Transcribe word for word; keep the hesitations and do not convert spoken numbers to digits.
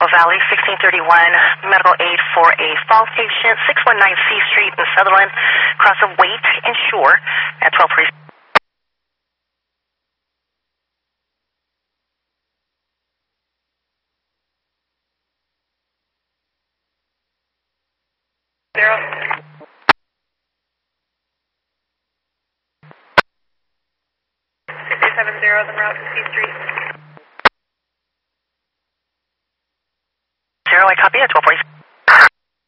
Valley, sixteen thirty-one, medical aid for a fall patient, six one nine C Street in Sutherland, cross of Waite and Shore at twelve forty. Zero. six eight seven zero, the route to C Street. Zero, I copy at twelve forty.